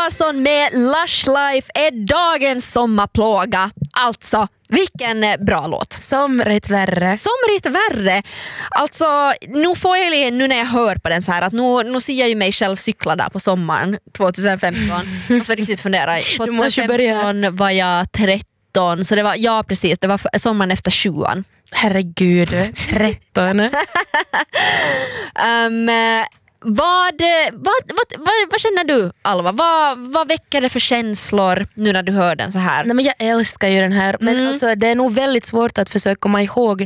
Larsson med Lush Life är dagens sommarplåga. Alltså, vilken bra låt. Somrigt värre. Alltså, nu får jag nu när jag hör på den så här att nu ser jag ju mig själv cykla där på sommaren 2015. Och så riktigt fundera. 2015 var jag 13, så det var, precis, det var sommaren efter 20:an. Herregud, 13. Vad känner du, Alva? Vad väcker det för känslor nu när du hör den så här? Nej, men jag älskar ju den här. Men alltså, det är nog väldigt svårt att försöka komma ihåg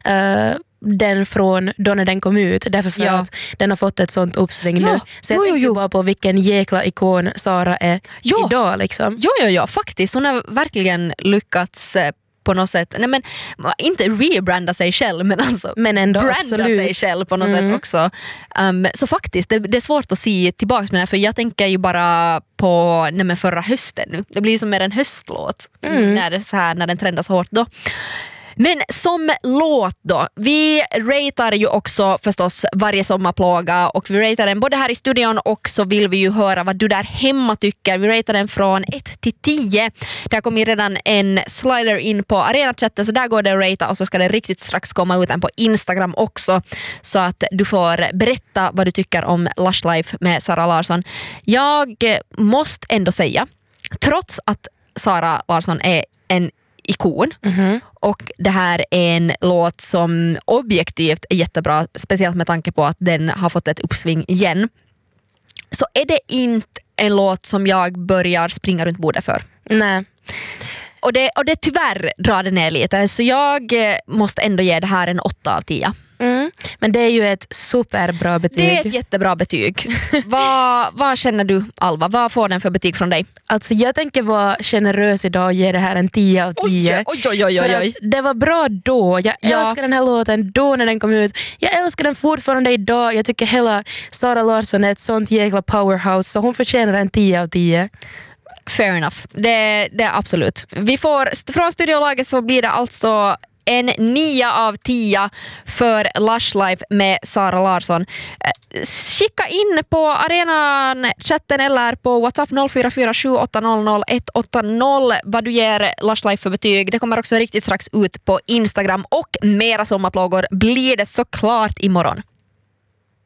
den från då när den kom ut. Därför för att den har fått ett sånt uppsving nu. Så jag tänker bara på vilken jäkla ikon Sara är idag. Liksom. Ja, faktiskt. Hon har verkligen lyckats på något sätt, nej men inte rebranda sig själv men ändå branda absolut sig själv på något sätt också. Så faktiskt, det är svårt att se tillbaka med det, för jag tänker ju bara på förra hösten nu. Det blir som mer en höstlåt när den trendas hårt då. Men som låt då, vi ratear ju också förstås varje sommarplåga, och vi ratear den både här i studion, och så vill vi ju höra vad du där hemma tycker. Vi ratear den från 1 till 10. Där kommer ju redan en slider in på Arena-chatten, så där går det att ratea, och så ska det riktigt strax komma ut en på Instagram också, så att du får berätta vad du tycker om Lush Life med Sara Larsson. Jag måste ändå säga, trots att Sara Larsson är en ikon och det här är en låt som objektivt är jättebra, speciellt med tanke på att den har fått ett uppsving igen, så är det inte en låt som jag börjar springa runt bordet för. Nej. Och det tyvärr drar det ner lite, så jag måste ändå ge det här en 8 av 10. Men det är ju ett superbra betyg. Det är ett jättebra betyg. Vad känner du, Alva? Vad får den för betyg från dig? Alltså jag tänker vara generös idag och ge det här en 10 av 10. Oj. Det var bra då. Jag älskar den här låten då när den kom ut. Jag älskar den fortfarande idag. Jag tycker hela Sara Larsson är ett sånt jäkla powerhouse, så hon förtjänar en 10 av 10. Fair enough. Det är absolut. Vi får från studiolaget, så blir det alltså en 9 av 10 för Lush Life med Sara Larsson. Skicka in på Arenan-chatten eller på WhatsApp 0447800180 vad du ger Lush Life för betyg. Det kommer också riktigt strax ut på Instagram, och mera sommarplågor blir det såklart imorgon.